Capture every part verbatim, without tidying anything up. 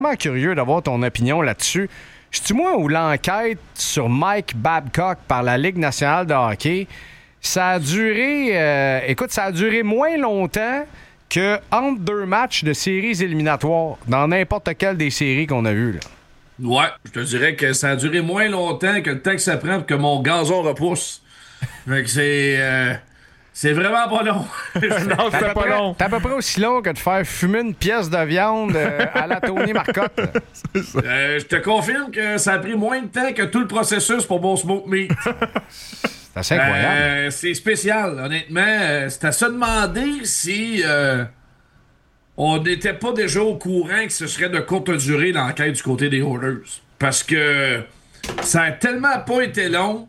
vraiment curieux d'avoir ton opinion là-dessus. C'est-tu moi où l'enquête sur Mike Babcock par la Ligue nationale de hockey, ça a duré, euh, écoute, ça a duré moins longtemps que entre deux matchs de séries éliminatoires dans n'importe quelle des séries qu'on a vues, là. Ouais, je te dirais que ça a duré moins longtemps que le temps que ça prend pour que mon gazon repousse. Fait que c'est... Euh, c'est vraiment pas long. Non, C'est c'était pas près, long. C'est à peu près aussi long que de faire fumer une pièce de viande euh, à la Tony Marcotte. Euh, je te confirme que ça a pris moins de temps que tout le processus pour mon smoke meat. C'est assez incroyable. Euh, c'est spécial, honnêtement. Euh, c'est à se demander si euh, on n'était pas déjà au courant que ce serait de courte durée l'enquête du côté des Oilers. Parce que ça a tellement pas été long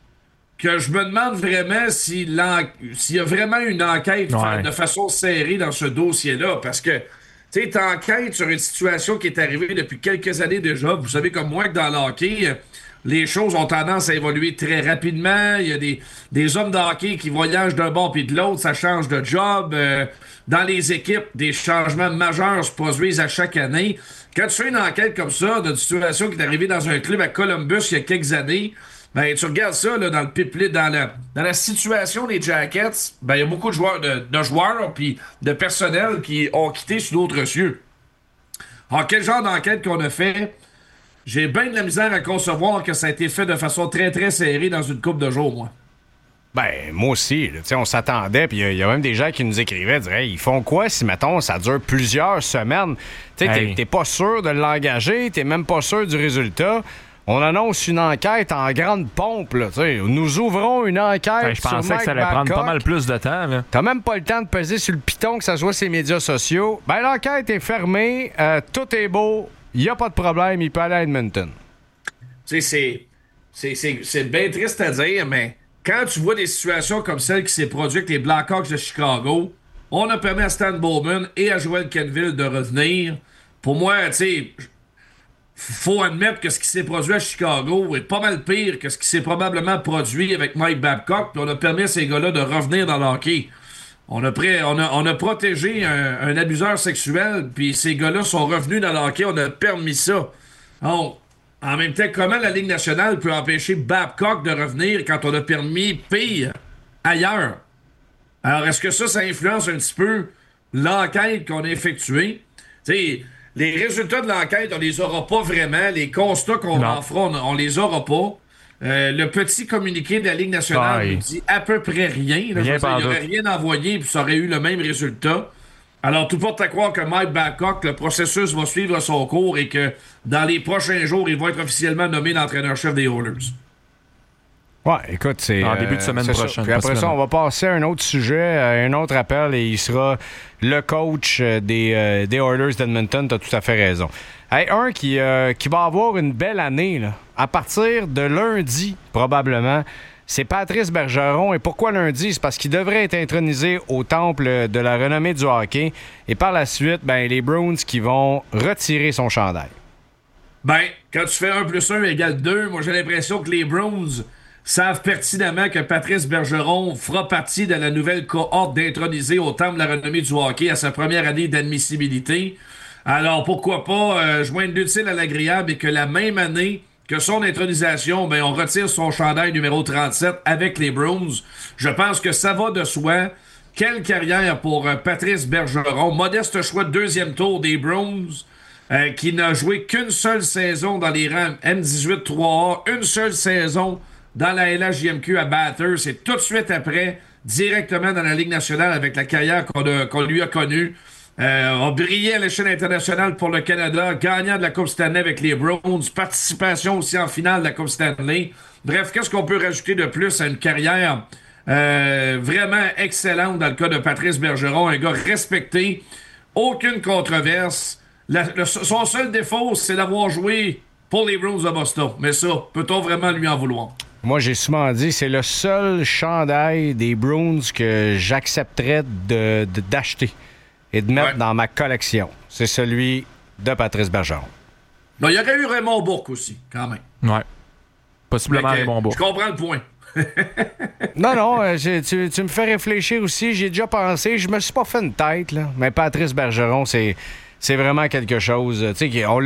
que je me demande vraiment si s'il y a vraiment une enquête Ouais. de façon serrée dans ce dossier-là. Parce que, tu sais, t'enquêtes sur une situation qui est arrivée depuis quelques années déjà. Vous savez comme moi que dans le hockey, les choses ont tendance à évoluer très rapidement. Il y a des, des hommes de hockey qui voyagent d'un bord puis de l'autre, ça change de job. Euh, dans les équipes, des changements majeurs se produisent à chaque année. Quand tu fais une enquête comme ça, d'une situation qui est arrivée dans un club à Columbus il y a quelques années, ben, tu regardes ça là, dans le pipeline, dans la, dans la situation des Jackets, ben, il y a beaucoup de joueurs, de, de joueurs puis de personnel qui ont quitté sur d'autres cieux. Alors, quel genre d'enquête qu'on a fait? J'ai bien de la misère à concevoir que ça a été fait de façon très, très serrée dans une couple de jours, moi. Ben, moi aussi. Là, on s'attendait, puis il y, y a même des gens qui nous écrivaient, disaient, hey, ils font quoi si, mettons, ça dure plusieurs semaines? Tu sais, Hey. t'es, t'es pas sûr de l'engager, t'es même pas sûr du résultat. On annonce une enquête en grande pompe, là, tu sais. Nous ouvrons une enquête Hey, je sur pensais Mike que ça allait prendre Babcock. pas mal plus de temps. Là. T'as même pas le temps de peser sur le piton, que ça soit ses médias sociaux. Ben, l'enquête est fermée, euh, tout est beau, il y a pas de problème, il peut aller à Edmonton. Tu sais, c'est, c'est, c'est, c'est bien triste à dire, mais quand tu vois des situations comme celle qui s'est produite avec les Blackhawks de Chicago, on a permis à Stan Bowman et à Joel Kenville de revenir. Pour moi, tu sais, faut admettre que ce qui s'est produit à Chicago est pas mal pire que ce qui s'est probablement produit avec Mike Babcock, puis on a permis à ces gars-là de revenir dans le hockey. On a, pré- on a, on a protégé un, un abuseur sexuel, puis ces gars-là sont revenus dans le hockey, on a permis ça. Donc, en même temps, comment la Ligue nationale peut empêcher Babcock de revenir quand on a permis pire ailleurs? Alors, est-ce que ça, ça influence un petit peu l'enquête qu'on a effectuée? Tu sais, les résultats de l'enquête, on les aura pas vraiment. Les constats qu'on Non. en fera, on, on les aura pas. Euh, le petit communiqué de la Ligue nationale Aïe. nous dit à peu près rien. Là, Rien je veux dire, par il n'aurait doute. rien envoyé puis ça aurait eu le même résultat. Alors, tout porte à croire que Mike Babcock, le processus va suivre son cours et que dans les prochains jours, il va être officiellement nommé l'entraîneur-chef des Oilers. Ouais, écoute, c'est... En début de semaine c'est ça. prochaine, Puis après ça, possiblement. on va passer à un autre sujet, à un autre appel, et il sera le coach euh, des, euh, des Oilers d'Edmonton. T'as tout à fait raison. Hey, un qui, euh, qui va avoir une belle année, là, à partir de lundi, probablement, c'est Patrice Bergeron. Et pourquoi lundi? C'est parce qu'il devrait être intronisé au temple de la renommée du hockey. Et par la suite, ben, les Bruins qui vont retirer son chandail. Ben, quand tu fais un plus un égale deux, moi j'ai l'impression que les Bruins savent pertinemment que Patrice Bergeron fera partie de la nouvelle cohorte d'intronisés au temple de la renommée du hockey à sa première année d'admissibilité. Alors pourquoi pas euh, joindre l'utile à l'agréable et que la même année que son intronisation, ben on retire son chandail numéro trente-sept avec les Bruins. Je pense que ça va de soi. Quelle carrière pour euh, Patrice Bergeron. Modeste choix de deuxième tour des Bruins. Euh, qui n'a joué qu'une seule saison dans les rangs M dix-huit trois A, une seule saison dans la L H J M Q à Bathurst, et tout de suite après, directement dans la Ligue nationale avec la carrière qu'on, a, qu'on lui a connue. Euh, on brillait à l'échelle internationale pour le Canada, gagnant de la Coupe Stanley avec les Browns, participation aussi en finale de la Coupe Stanley. Bref, qu'est-ce qu'on peut rajouter de plus à une carrière euh, vraiment excellente dans le cas de Patrice Bergeron, un gars respecté, aucune controverse. La, le, son seul défaut, c'est d'avoir joué pour les Bruins de Boston. Mais ça, peut-on vraiment lui en vouloir? Moi, j'ai souvent dit, c'est le seul chandail des Bruins que j'accepterais de, de- d'acheter et de mettre Ouais. dans ma collection. C'est celui de Patrice Bergeron. Non, il y aurait eu Raymond Bourque aussi, quand même. Ouais. Possiblement Fait que, Raymond Bourque. Je comprends le point. Non, non, euh, j'ai- tu, tu me fais réfléchir aussi. J'ai déjà pensé, je me suis pas fait une tête, là. Mais Patrice Bergeron, c'est, c'est vraiment quelque chose. Tu sais, on